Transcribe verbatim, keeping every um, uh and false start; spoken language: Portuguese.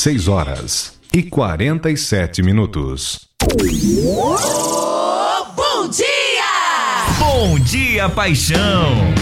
seis horas e quarenta e sete minutos. Oh, bom dia! Bom dia, paixão!